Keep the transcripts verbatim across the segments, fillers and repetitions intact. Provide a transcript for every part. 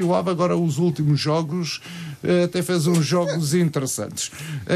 O Ave agora os últimos jogos até fez uns jogos interessantes.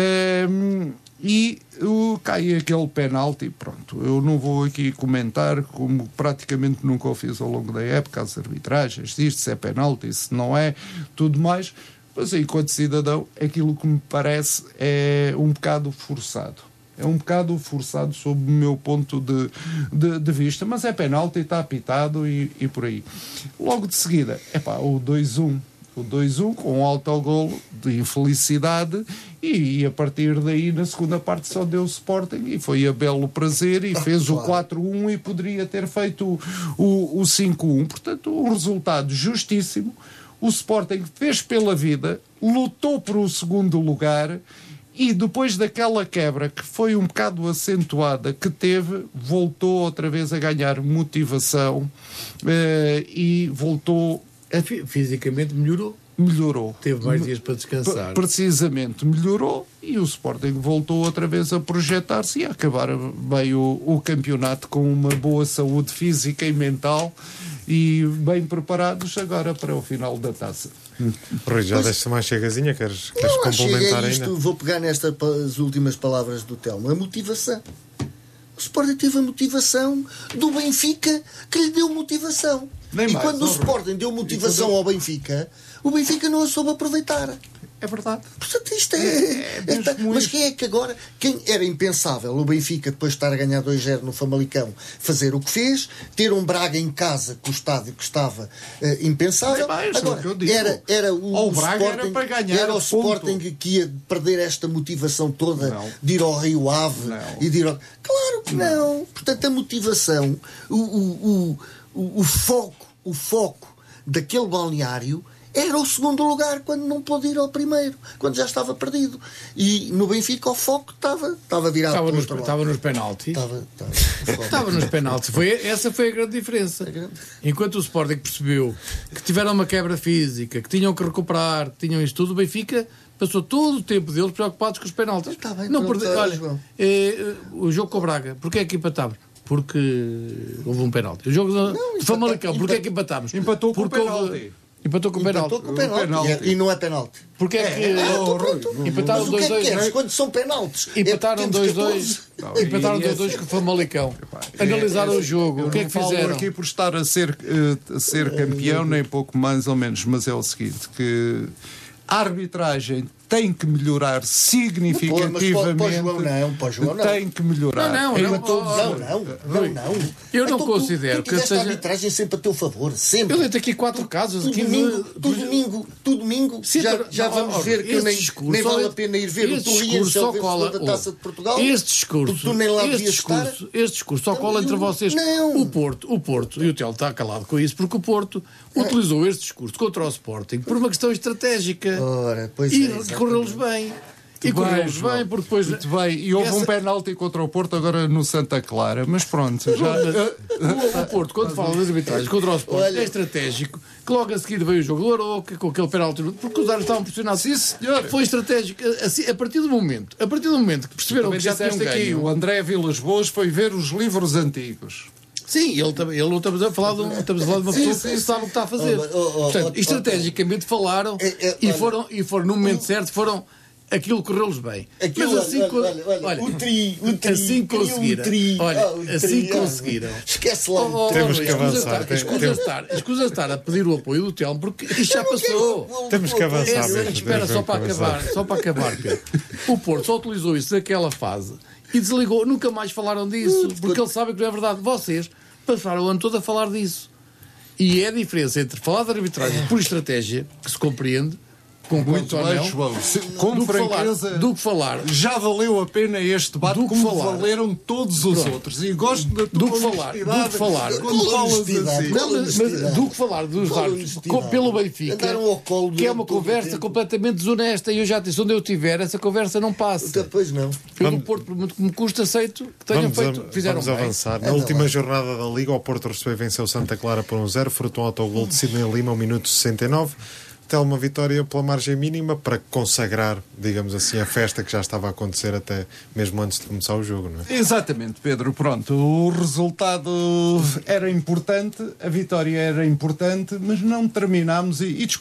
Um, e uh, cai aquele penalti, pronto, eu não vou aqui comentar, como praticamente nunca o fiz ao longo da época, as arbitragens, isto se é penalti, se não é, tudo mais, mas enquanto cidadão, aquilo que me parece é um bocado forçado. É um bocado forçado sob o meu ponto de, de, de vista, mas é penalti, está apitado e, e por aí. Logo de seguida, epá, o dois um. O dois um com um autogolo de infelicidade e, e a partir daí na segunda parte só deu o Sporting e foi a belo prazer e fez o quatro um e poderia ter feito o, o, o cinco um. Portanto, um resultado justíssimo. O Sporting fez pela vida, lutou por o segundo lugar e depois daquela quebra que foi um bocado acentuada que teve, voltou outra vez a ganhar motivação eh, e voltou... Fisicamente melhorou. Melhorou. Teve mais dias para descansar. Precisamente melhorou e o Sporting voltou outra vez a projetar-se e a acabar bem o, o campeonato com uma boa saúde física e mental e bem preparados agora para o final da taça. Rui, já deixa mais chegazinha, queres, queres não, complementar chega isto, ainda? Vou pegar nestas últimas palavras do Telmo. A motivação. O Sporting teve a motivação do Benfica que lhe deu motivação. Nem e mais, quando o Sporting deu motivação ao Benfica, o Benfica não a soube aproveitar. É verdade. Portanto, isto é... é, é esta, mas quem é que agora... Quem era impensável o Benfica, depois de estar a ganhar dois zero no Famalicão, fazer o que fez, ter um Braga em casa com o estádio que estava uh, impensável. Mais, agora, que eu digo. era, era o, o, o Braga Sporting, era para ganhar, era o Sporting que ia perder esta motivação toda não. de ir ao Rio Ave não. e de ir ao... Claro que não. não. Portanto, a motivação, o, o, o, o foco, o foco daquele balneário era o segundo lugar quando não pôde ir ao primeiro, quando já estava perdido. E no Benfica o foco estava, estava virado estava para o nos, outro lado. Estava nos penaltis. Estava, estava, estava nos penaltis. Foi, essa foi a grande diferença. A grande... Enquanto o Sporting percebeu que tiveram uma quebra física, que tinham que recuperar, que tinham isto tudo, o Benfica passou todo o tempo deles preocupados com os penaltis. Está bem, não pronto, perde... Olha, é, o jogo com o Braga, porquê é que empatámos? Porque houve um penalti. O jogo do Famalicão, porquê é que empatámos? Empatou com Porque o penalti. Houve... Empatou com o penalti. Empatou com o penalti. penalti. E, e não é penalti. Porque é que é, é, oh, oh, empataram dois dois? É quando são penaltis? Empataram dois dois. É empataram dois dois com o Famalicão. Analisaram é, é, o jogo. O que é que fizeram? Não falo aqui por estar a ser, uh, a ser campeão, nem pouco mais ou menos, mas é o seguinte, que a arbitragem tem que melhorar significativamente. Mas para o João não, para o João não. Tem que melhorar. Não, não, não, não, não, não, não. Eu não então, considero tu, tu que seja... seja... a arbitragem sempre a teu favor, sempre. Eu dei-te aqui quatro tu, casos. Tu, aqui domingo, de... tu domingo, tu domingo, Sim, já, não, já vamos não, ver que nem, discurso, nem vale a pena ir ver o Toliense ao vencedor da Taça de Portugal. Este discurso, tu nem lá este discurso, estar. este discurso só cola entre vocês. Não. O Porto, o Porto, e o Telmo está calado com isso, porque o Porto é. utilizou este discurso contra o Sporting por uma questão estratégica. Ora, pois e é, correu-lhes bem. E correu-lhes bem, porque depois... Muito bem, e houve essa... um penalti contra o Porto agora no Santa Clara, mas pronto, já... o, o Porto, quando fala das arbitragens contra o Sport, Olha... é estratégico, que logo a seguir veio o jogo do Aroca, com aquele penalti, porque os árbitros estavam pressionados. Sim, senhor. Foi estratégico, assim, a partir do momento, a partir do momento que perceberam que já tinham aqui, ganho... O André Vilas Boas foi ver os livros antigos. Sim, ele, ele não estamos a falar de, um, estamos a falar de uma pessoa sim, que sabe o que está a fazer. Oh, oh, oh, Portanto, oh, estrategicamente falaram é, é, e, foram, e foram, no momento certo, foram... Aquilo correu-lhes bem. Aquilo, mas assim, olha, olha, olha, o tri, o tri, assim conseguiram. Um tri, olha, oh, assim tri, conseguiram. Esquece lá. Oh, oh, temos oh, que avançar. Escusa estar, escusa estar a pedir o apoio do Telmo, porque isto já passou. Quero, temos que avançar. É, espera, só para acabar, só para acabar, Pedro. O Porto só utilizou isso naquela fase e desligou. Nunca mais falaram disso, porque eles sabem que não é verdade. Vocês passaram o ano todo a falar disso. E é a diferença entre falar de arbitragem por estratégia, que se compreende, com muito bem, João. Com do franqueza, falar, do que falar, já valeu a pena este debate, do que como falar, valeram todos os Pronto. outros. E gosto da tua do que falar, do que falar, quando falas assim. Não, mas, mas, do que falar dos árbitros pelo Benfica, que é uma conversa completamente desonesta. E eu já disse, onde eu estiver, essa conversa não passa. Depois não. Pelo vamos, Porto, por muito que me custa, aceito que tenham vamos feito. A, fizeram vamos bem. avançar. Na é última lá. jornada da Liga, o Porto recebeu e venceu Santa Clara por um zero, fruto um autogol de Sidney Lima ao minuto sessenta e nove. Até uma vitória pela margem mínima para consagrar, digamos assim, a festa que já estava a acontecer até mesmo antes de começar o jogo, não é? Exatamente, Pedro. Pronto, o resultado era importante, a vitória era importante, mas não terminámos e, e